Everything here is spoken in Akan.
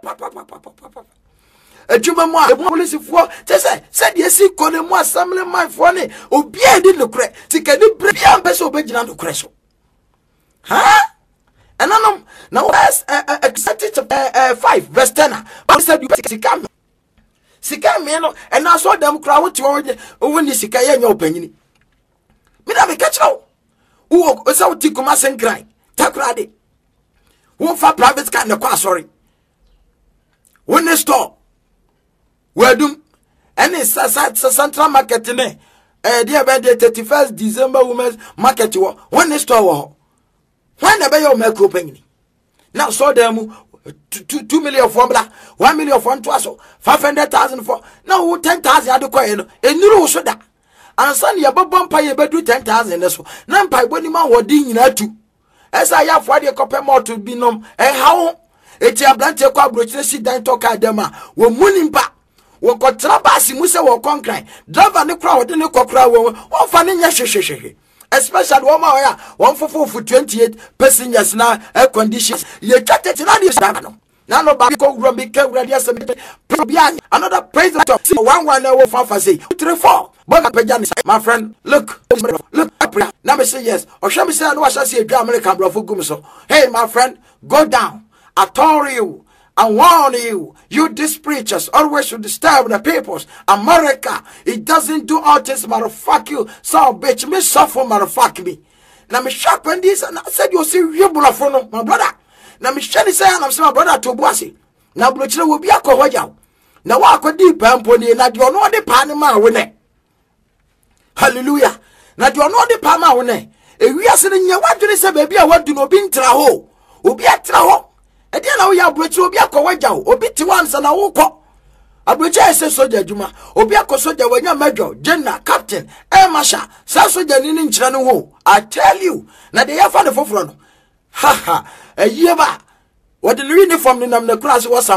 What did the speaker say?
Ejuma mo a police for said yes kone mo assembly man for ne obi e di nokre sika ni bia pese obegina nokre so ha enanom na Exodus 5 verse 10 said you sika me no and na so dem kra wote woni sika ye nya opanyini me da me catch now wo o sa wuti kuma senkran takra de wo fa private car ne kwa sorry woni store Wedum any central market ne dear by the 31st December women's market when store when the bay make open now so them 2 million formula 1 million for 500,000 for now 10,000 adu kwa eno enuru so da ansa ne yabobom pa ye bedu 10,000 so na mpa boni ma wodi nyina tu esa ya fo de kope moto binom hawo eti ablante kwa brochire si dan toka dema wo munimpa wo kotra basi mu se wo konkran driver ne kra wo de ne kokra wo fa ne nya hwehwehwe especially wo ma ya won fofo 28 passengers na air conditions ye twatete na de sta no na no ba ko gro mi ka wrade asem probian another praise the top 11 na wo fa say 34 but my friend look now me say yes or show me say no say American bro for gum so hey my friend go down I told you I warn you, you these preachers always should disturb the peoples. America, it doesn't do all this, motherfuck you. So bitch, me suffer, motherfuck me. Now me shock when this, and I said you see you bulafono, my brother. Now me shani say I'm my brother to Bossy. Now blochile will be a cohoja. Now I could deep and pony, and you know the panama winner. Hallelujah. Now you know the panama winner. If we are sitting here, what do they say, baby? I want to know being traho. Ubi a traho. Edi na wo ya abrochi obi akọwaja obi ti wansa na wo kọ abrochi ese soja djuma obi akosoja wanya major general captain marshal sa soja ni nchira no ho I tell you na de yafa ne foforo no ha ha eyieba wo de uniform ni nam na kura se